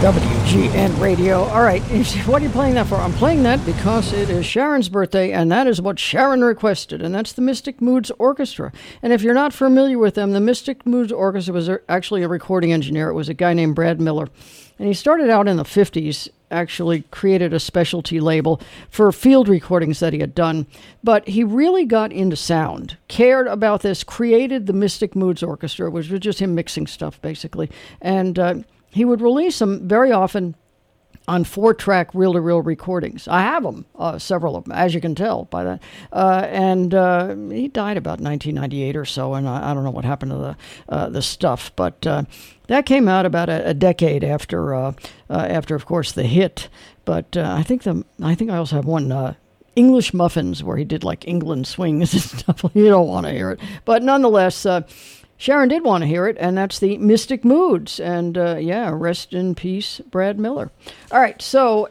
WGN Radio. All right, what are you playing that for? I'm playing that because it is Sharon's birthday, and that is what Sharon requested, and that's the Mystic Moods Orchestra. And if you're not familiar with them, the Mystic Moods Orchestra was actually a recording engineer. It was a guy named Brad Miller, and he started out in the 50s, actually created a specialty label for field recordings that he had done. But he really got into sound, cared about this, created the Mystic Moods Orchestra, which was just him mixing stuff, basically. And he would release them very often on 4-track reel-to-reel recordings. I have them, several of them, as you can tell by that. And he died about 1998 or so, and I don't know what happened to the stuff. But that came out about a decade after, of course, the hit. But I think I also have one. English Muffins, where he did like England swings and stuff. You don't want to hear it, but nonetheless. Sharon did want to hear it, and that's the Mystic Moods. And, rest in peace, Brad Miller. All right, so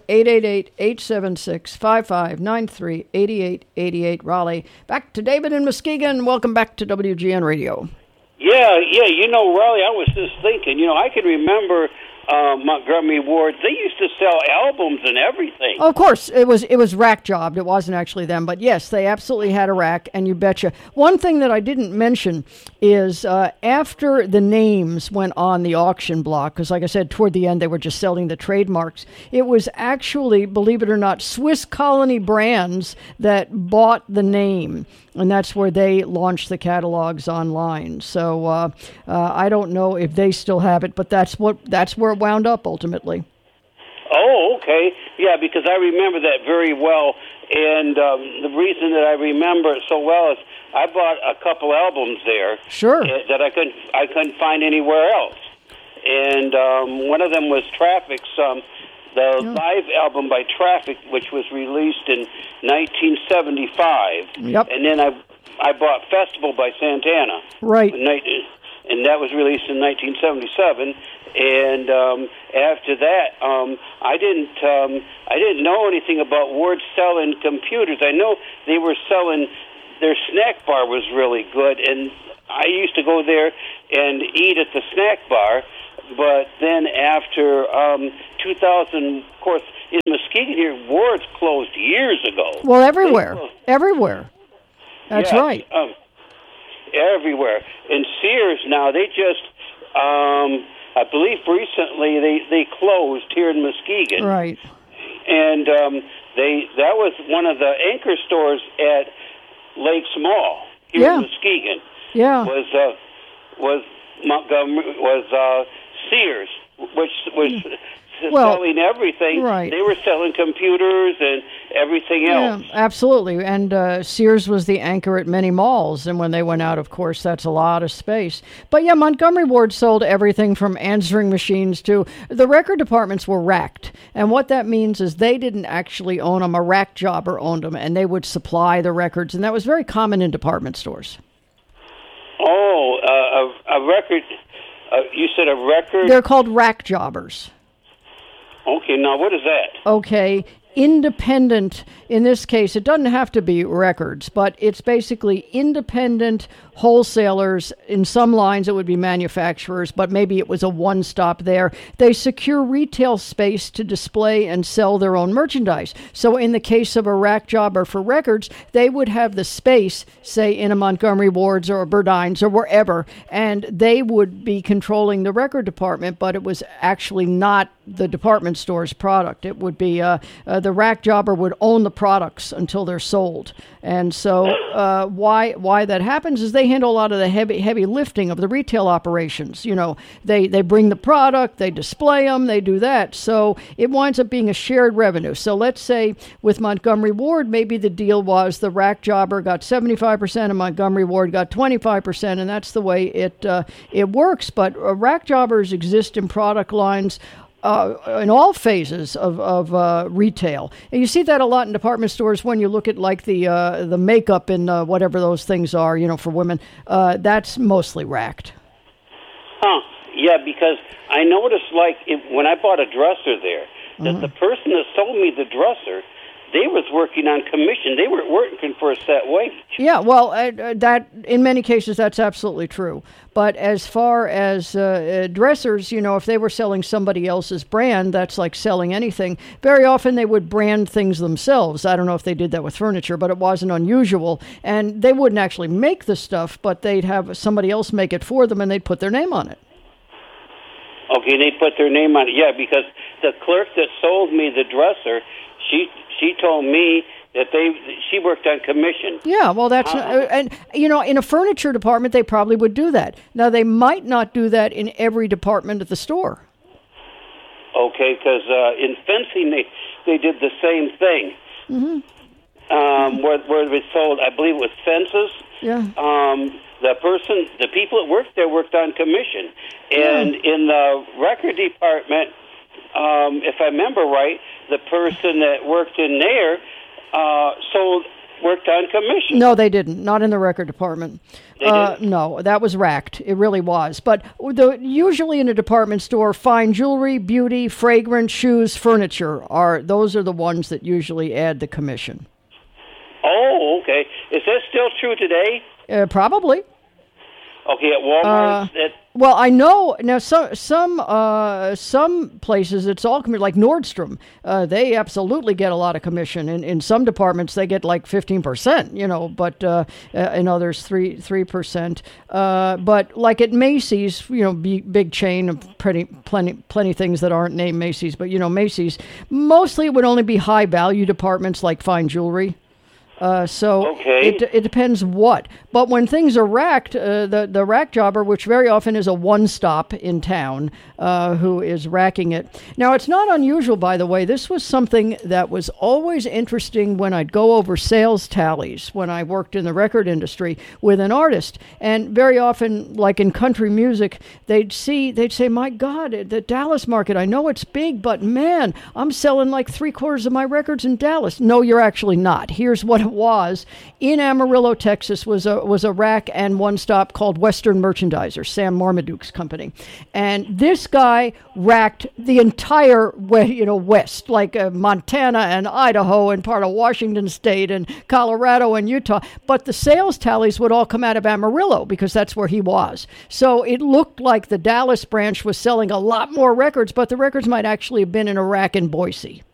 888-876-5593, 8888 Raleigh. Back to David in Muskegon. Welcome back to WGN Radio. Yeah, Raleigh, I was just thinking, I can remember Montgomery Ward. They used to sell albums and everything. Oh, of course, it was rack jobbed. It wasn't actually them, but yes, they absolutely had a rack, and you betcha. One thing that I didn't mention is after the names went on the auction block, because like I said, toward the end they were just selling the trademarks, it was actually, believe it or not, Swiss Colony Brands that bought the name. And that's where they launched the catalogs online. So I don't know if they still have it, but that's where it wound up ultimately. Oh, okay. Yeah, because I remember that very well. And the reason that I remember it so well is I bought a couple albums there. Sure. That I couldn't find anywhere else. And one of them was Traffic's live album by Traffic, which was released in 1975. Yep. And then I bought Festival by Santana. Right. And that was released in 1977. And after that, I didn't know anything about Ward selling computers. I know they were selling, their snack bar was really good, and I used to go there and eat at the snack bar. But then after 2000, of course, in Muskegon here, Ward's closed years ago. Well, everywhere. That's right. Everywhere. And Sears now, they just, I believe recently they closed here in Muskegon. Right. And that was one of the anchor stores at Lakes Mall here in Muskegon. Yeah. Was Montgomery, Sears, which was selling everything. Right. They were selling computers and everything else. Yeah, absolutely. And Sears was the anchor at many malls. And when they went out, of course, that's a lot of space. But yeah, Montgomery Ward sold everything from answering machines to the record departments were racked. And what that means is they didn't actually own them. A rack jobber owned them, and they would supply the records. And that was very common in department stores. Oh, a record. You said a record? They're called rack jobbers. Okay, now what is that? Okay, independent, in this case, it doesn't have to be records, but it's basically independent wholesalers. In some lines, it would be manufacturers, but maybe it was a one-stop there. They secure retail space to display and sell their own merchandise. So in the case of a rack jobber for records, they would have the space, say, in a Montgomery Ward's or a Burdines or wherever, and they would be controlling the record department, but it was actually not the department store's product. It would be the rack jobber would own the products until they're sold. And so why that happens is they handle a lot of the heavy lifting of the retail operations. You know, they bring the product, they display them, they do that. So it winds up being a shared revenue. So let's say with Montgomery Ward, maybe the deal was the rack jobber got 75% and Montgomery Ward got 25%, and that's the way it works. But rack jobbers exist in product lines in all phases of retail. And you see that a lot in department stores when you look at like the makeup and whatever those things are, you know, for women. That's mostly racked. Huh. Yeah, because I noticed when I bought a dresser there, that the person that sold me the dresser, they was working on commission. They weren't working for a set wage. Yeah, well, that in many cases that's absolutely true. But as far as dressers, if they were selling somebody else's brand, that's like selling anything. Very often they would brand things themselves. I don't know if they did that with furniture, but it wasn't unusual. And they wouldn't actually make the stuff, but they'd have somebody else make it for them, and they'd put their name on it. Okay, they put their name on it. Yeah, because the clerk that sold me the dresser, she told me that she worked on commission. Yeah, well, that's and in a furniture department they probably would do that. Now they might not do that in every department at the store. Okay, because in fencing they did the same thing. Mm-hmm. Where they sold, I believe it was fences. Yeah. The people that worked there worked on commission, and in the record department, if I remember right, the person that worked in there worked on commission. No, they didn't. Not in the record department. They didn't? No, that was racked. It really was. But usually in a department store, fine jewelry, beauty, fragrance, shoes, furniture those are the ones that usually add the commission. Oh, okay. Is that still true today? Probably. Okay, at Walmart. Well, I know now. Some places it's all commission, like Nordstrom. They absolutely get a lot of commission. In some departments, they get like 15%. But in others, 3%. But like at Macy's, big chain of plenty things that aren't named Macy's. But Macy's mostly it would only be high value departments like fine jewelry. It depends what. But when things are racked, the rack jobber, which very often is a one-stop in town, who is racking it. Now, it's not unusual, by the way. This was something that was always interesting when I'd go over sales tallies when I worked in the record industry with an artist. And very often, like in country music, they'd say, my God, the Dallas market, I know it's big, but man, I'm selling like 3/4 of my records in Dallas. No, you're actually not. Here's what it was. In Amarillo, Texas, was a rack and one stop called Western Merchandiser, Sam Marmaduke's company, and this guy racked the entire West, like Montana and Idaho and part of Washington State and Colorado and Utah. But the sales tallies would all come out of Amarillo because that's where he was. So it looked like the Dallas branch was selling a lot more records, but the records might actually have been in a rack in Boise.